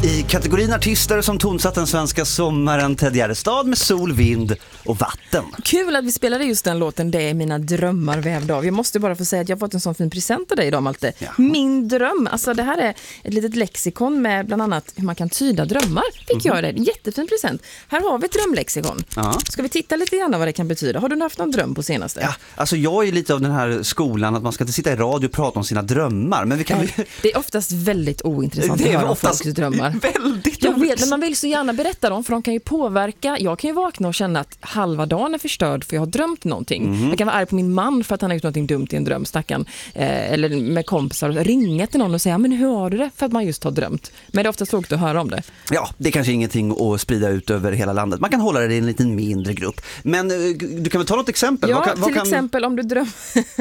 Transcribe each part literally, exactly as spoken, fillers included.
I kategorin artister som tonsatt den svenska sommaren, Ted Gärdestad med sol, vind och vatten. Kul att vi spelade just den låten, det är mina drömmar vävda av. Jag måste bara få säga att jag har fått en sån fin present av dig idag, Malte. Ja. Min dröm, alltså det här är ett litet lexikon med bland annat hur man kan tyda drömmar. Fick mm-hmm. jag det, jättefin present. Här har vi ett drömlexikon. Ja. Ska vi titta lite grann vad det kan betyda? Har du haft någon dröm på senaste? Ja, alltså jag är lite av den här skolan att man ska inte sitta i radio och prata om sina drömmar. Men vi kan... Nej, det är oftast väldigt ointressant det är att höra oftast folks drömmar. Väldigt Jag vet, men man vill så gärna berätta dem, för de kan ju påverka. Jag kan ju vakna och känna att halva dagen är förstörd för jag har drömt någonting. Mm. Jag kan vara arg på min man för att han har gjort någonting dumt i en dröm, stackarn. Eh, eller med kompisar och ringa till någon och säga, men hur har du det? För att man just har drömt. Men det är ofta tråkigt att höra om det. Ja, det är kanske ingenting att sprida ut över hela landet. Man kan hålla det i en liten mindre grupp. Men du kan väl ta något exempel? Ja, vad kan, vad till kan... exempel om du, dröm...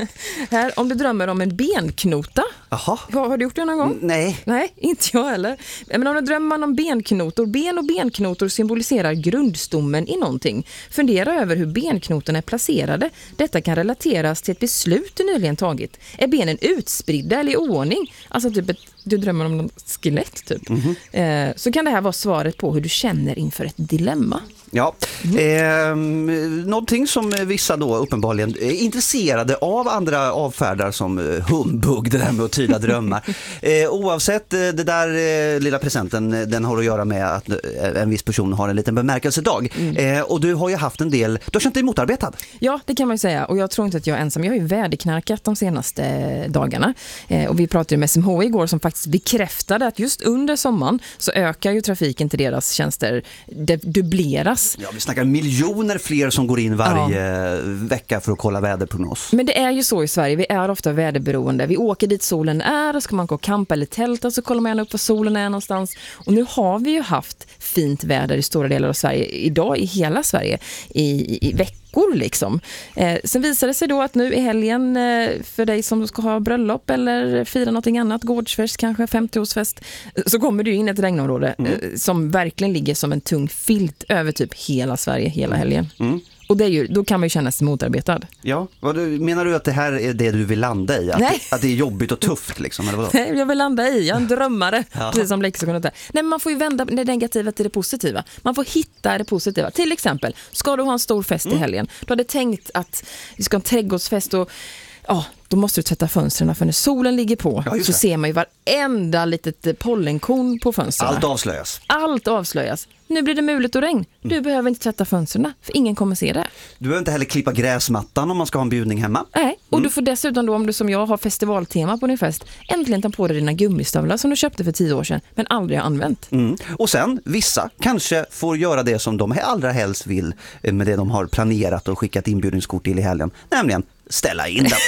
här, om du drömmer om en benknota. Jaha. Har, har du gjort det någon gång? Nej. Nej, inte jag heller. Men om du drömmer om benknotor, ben och benknotor symboliserar grundstommen i någonting. Fundera över hur benknotorna är placerade. Detta kan relateras till ett beslut du nyligen tagit. Är benen utspridda eller i oordning? Alltså typ ett, du drömmer om någon skelett typ. Mm-hmm. Eh, så kan det här vara svaret på hur du känner inför ett dilemma. Ja, mm. eh, någonting som vissa då uppenbarligen är intresserade av, andra avfärdar som humbug, det där med att tyda drömmar. Eh, oavsett, det där eh, lilla presenten, den har att göra med att en viss person har en liten bemärkelsedag. Mm. Eh, och du har ju haft en del, du har känt dig motarbetad. Ja, det kan man ju säga. Och jag tror inte att jag är ensam. Jag har ju väderknarkat de senaste dagarna. Eh, och vi pratade ju med S M H I igår som faktiskt bekräftade att just under sommaren så ökar ju trafiken till deras tjänster. Det dubbleras. Ja, vi snackar miljoner fler som går in varje ja. vecka för att kolla väderprognos. Men det är ju så i Sverige, vi är ofta väderberoende. Vi åker dit solen är, och ska man gå och campa eller tälta så kollar man gärna upp var solen är någonstans. Och nu har vi ju haft fint väder i stora delar av Sverige, idag i hela Sverige, i, i veckor liksom. Eh, sen visar det sig då att nu i helgen eh, för dig som ska ha bröllop eller fira någonting annat, gårdsfest kanske, femtioårsfest, så kommer du in i ett regnområde mm. eh, som verkligen ligger som en tung filt över typ hela Sverige hela helgen. Mm. Och det är ju, då kan man ju känna sig motarbetad. Ja, vad du, menar du att det här är det du vill landa i? Att, Nej. att det är jobbigt och tufft liksom? Eller vadå? Nej, jag vill landa i, jag är en drömmare. Ja. Precis som lexikonet där. Nej, men man får ju vända det negativa till det positiva. Man får hitta det positiva. Till exempel, ska du ha en stor fest mm. i helgen? Du hade tänkt att vi ska ha en trädgårdsfest och ja, då måste du tvätta fönstren, för när solen ligger på ja, så ser man ju varenda litet pollenkorn på fönstren. Allt avslöjas. Allt avslöjas. Nu blir det mulet och regn. Du mm. behöver inte tvätta fönstren, för ingen kommer se det. Du behöver inte heller klippa gräsmattan om man ska ha en bjudning hemma. Nej, och mm. du får dessutom då, om du som jag har festivaltema på din fest, äntligen ta på dig dina gummistövlar som du köpte för tio år sedan, men aldrig har använt. Mm. Och sen, vissa kanske får göra det som de allra helst vill med det de har planerat och skickat inbjudningskort till i helgen, nämligen ställa in den.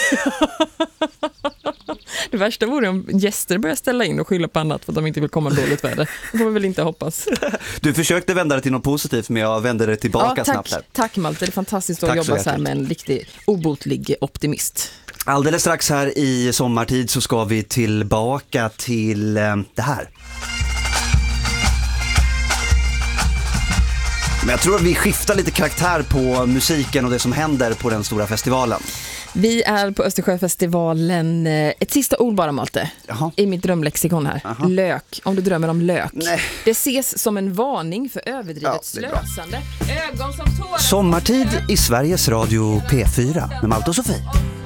Det värsta vore om gäster börjar ställa in och skylla på annat för att de inte vill komma med dåligt väder. Det får vi väl inte hoppas. Du försökte vända det till något positivt, men jag vände det tillbaka ja, tack, snabbt där. Tack Malte, det är fantastiskt att tack jobba så här med en riktig obotlig optimist. Alldeles strax här i sommartid så ska vi tillbaka till eh, det här. Men jag tror att vi skiftar lite karaktär på musiken och det som händer på den stora festivalen. Vi är på Östersjöfestivalen. Ett sista ord bara, Malte. Jaha. I mitt drömlexikon här. Jaha. Lök. Om du drömmer om lök. Nej. Det ses som en varning för överdrivet ja, slösande. Ögon som tårar. Sommartid i Sveriges Radio P fyra med Malte och Sofie.